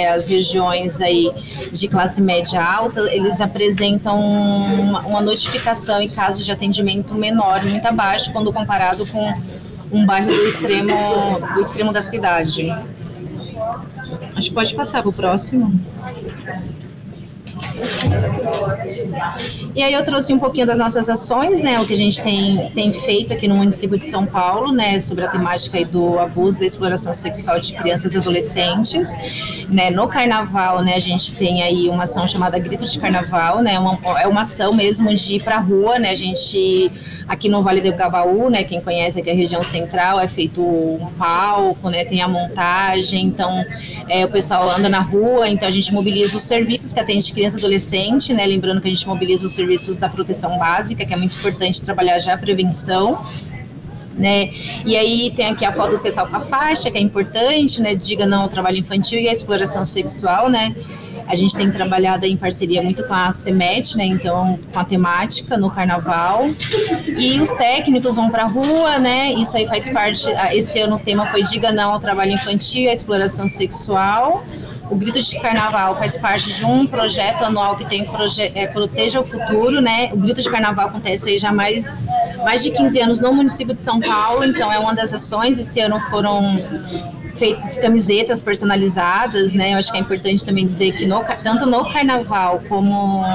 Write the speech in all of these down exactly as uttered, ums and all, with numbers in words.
né, as regiões aí de classe média alta, eles apresentam uma, uma notificação em casos de atendimento menor, muito abaixo, quando comparado com um bairro do extremo, do extremo da cidade. Acho que pode passar para o próximo. E aí eu trouxe um pouquinho das nossas ações, né, o que a gente tem, tem feito aqui no município de São Paulo, né, sobre a temática aí do abuso, da exploração sexual de crianças e adolescentes, né. No carnaval, né, a gente tem aí uma ação chamada Grito de Carnaval, né, uma, é uma ação mesmo de ir para a rua, né, a gente... Aqui no Vale do Agabaú, né, quem conhece aqui a região central, é feito um palco, né, tem a montagem, então é, o pessoal anda na rua, então a gente mobiliza os serviços que atende criança e adolescente, né, lembrando que a gente mobiliza os serviços da proteção básica, que é muito importante trabalhar já a prevenção, né, e aí tem aqui a foto do pessoal com a faixa, que é importante, né, diga não ao trabalho infantil e à exploração sexual, né. A gente tem trabalhado em parceria muito com a CEMET, né, então com a temática no carnaval, e os técnicos vão para a rua, né, isso aí faz parte, esse ano o tema foi Diga Não ao Trabalho Infantil e à Exploração Sexual. O Grito de Carnaval faz parte de um projeto anual que tem proje- é, Proteja o Futuro, né, o Grito de Carnaval acontece aí já há mais, mais de quinze anos no município de São Paulo, então é uma das ações. Esse ano foram feitas camisetas personalizadas, né, eu acho que é importante também dizer que no, tanto no carnaval como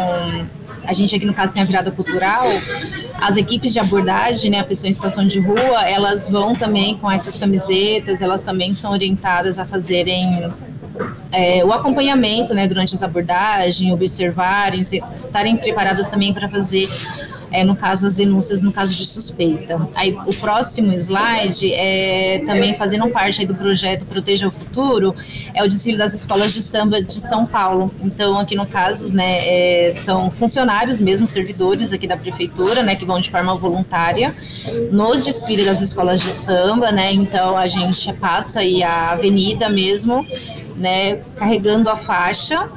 a gente aqui no caso tem a virada cultural, as equipes de abordagem, né, a pessoa em situação de rua, elas vão também com essas camisetas, elas também são orientadas a fazerem é, o acompanhamento, né, durante as abordagens, observarem, estarem preparadas também para fazer, é, no caso, as denúncias no caso de suspeita. Aí, o próximo slide é também fazendo parte aí do projeto Proteja o Futuro, é o desfile das escolas de samba de São Paulo. Então, aqui no caso, né, é, são funcionários mesmo, servidores aqui da prefeitura, né, que vão de forma voluntária no desfile das escolas de samba, né, então a gente passa aí a avenida mesmo, né, carregando a faixa,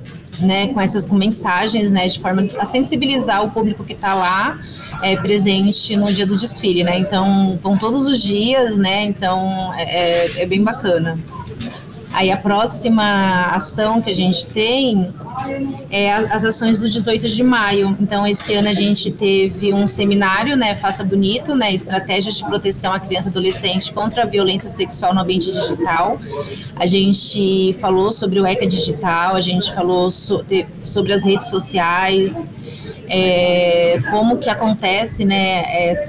né, com essas com mensagens, né, de forma a sensibilizar o público que está lá é, presente no dia do desfile, né, então vão todos os dias, né, então é, é bem bacana. Aí a próxima ação que a gente tem é as ações do dezoito de maio. Então, esse ano a gente teve um seminário, né, Faça Bonito, né, Estratégias de Proteção à Criança e Adolescente contra a Violência Sexual no Ambiente Digital. A gente falou sobre o ECA Digital, a gente falou so, de, sobre as redes sociais, é, como que acontece, né,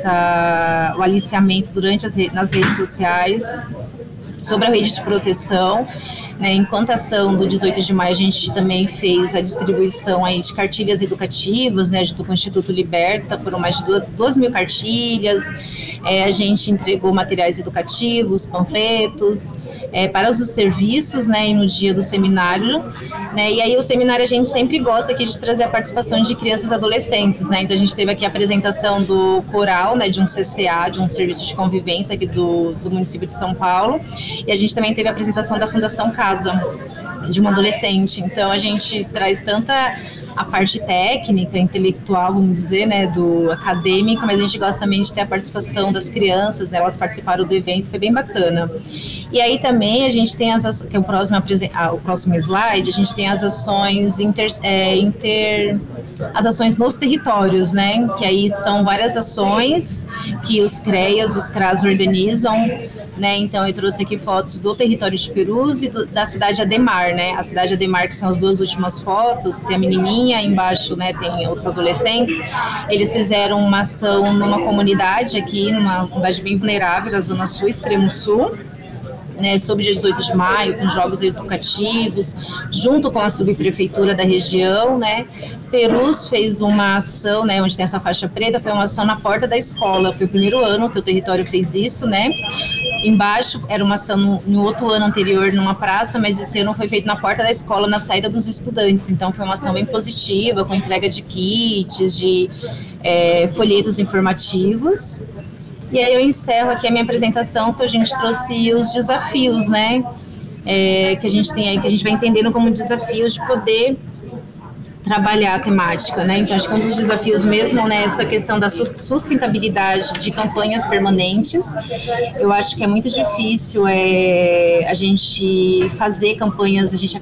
essa, o aliciamento durante as, nas redes sociais, sobre a rede de proteção, né, enquanto a ação do dezoito de maio, a gente também fez a distribuição aí de cartilhas educativas, né, junto com o Instituto Liberta, foram mais de duas, duas mil cartilhas, é, a gente entregou materiais educativos, panfletos, é, para os serviços, né, e no dia do seminário, né, e aí o seminário a gente sempre gosta aqui de trazer a participação de crianças e adolescentes, né, então a gente teve aqui a apresentação do coral, né, de um C C A, de um serviço de convivência aqui do, do município de São Paulo, e a gente também teve a apresentação da Fundação Casa, de uma adolescente. Então a gente traz tanta a parte técnica, intelectual, vamos dizer, né, do acadêmico, mas a gente gosta também de ter a participação das crianças, né, elas participaram do evento, foi bem bacana. E aí também a gente tem as ações, que é o próximo, o próximo slide, a gente tem as ações inter, é, inter as ações nos territórios, né, que aí são várias ações que os CREAS, os CRAS organizam, né, então eu trouxe aqui fotos do território de Perus e do, da cidade Ademar, né, a cidade Ademar, que são as duas últimas fotos, que tem a menininha, embaixo, né, tem outros adolescentes. Eles fizeram uma ação numa comunidade aqui, numa comunidade bem vulnerável da Zona Sul, Extremo Sul, né, sobre o dia dezoito de maio, com jogos educativos, junto com a subprefeitura da região, né. Perus fez uma ação, né, onde tem essa faixa preta, foi uma ação na porta da escola, foi o primeiro ano que o território fez isso, né. Embaixo era uma ação no, no outro ano anterior numa praça, mas esse ano foi feito na porta da escola, na saída dos estudantes, então foi uma ação bem positiva, com entrega de kits, de é, folhetos informativos. E aí eu encerro aqui a minha apresentação, que a gente trouxe os desafios, né, é, que a gente tem aí, que a gente vai entendendo como desafios de poder trabalhar a temática, né, então acho que um dos desafios mesmo, né, essa questão da sustentabilidade de campanhas permanentes. Eu acho que é muito difícil é, a gente fazer campanhas, a gente